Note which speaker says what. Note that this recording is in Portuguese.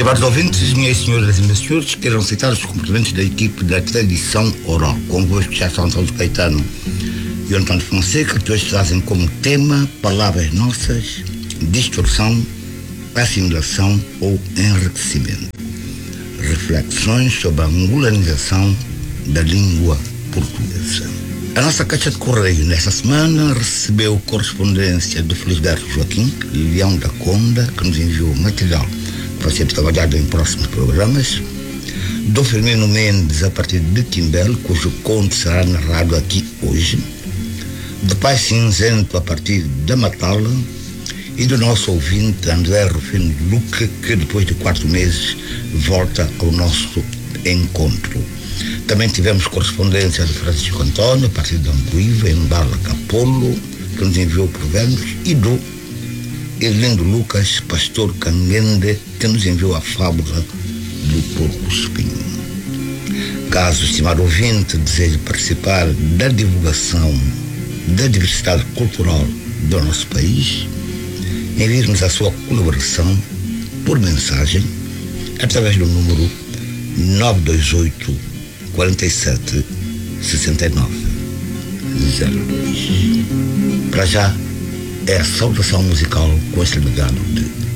Speaker 1: Estimados ouvintes, minhas senhoras e meus senhores, quero aceitar os cumprimentos da equipe da tradição oral. Convosco já são Antônio Caetano e Antônio Fonseca, que hoje trazem como tema palavras nossas, distorção, assimilação ou enriquecimento. Reflexões sobre a angulanização da língua portuguesa. A nossa caixa de correio nesta semana recebeu correspondência do Felisberto Joaquim, Leão da Conda, que nos enviou material para ser trabalhado em próximos programas, do Firmino Mendes, a partir de Timbel, cujo conto será narrado aqui hoje, do Pai Cinzento, a partir da Matala, e do nosso ouvinte André Rufino Luque, que depois de 4 meses volta ao nosso encontro. Também tivemos correspondência do Francisco Antônio, a partir de Ambuíva, em Bala Capolo, que nos enviou provérbios, e do Erlindo Lucas, pastor Canguende, que nos enviou a fábula do porco espinho. Caso o estimado ouvinte deseje participar da divulgação da diversidade cultural do nosso país, envie-nos a sua colaboração por mensagem através do número 928 47 69 02. Para já é a saudação musical com este legado de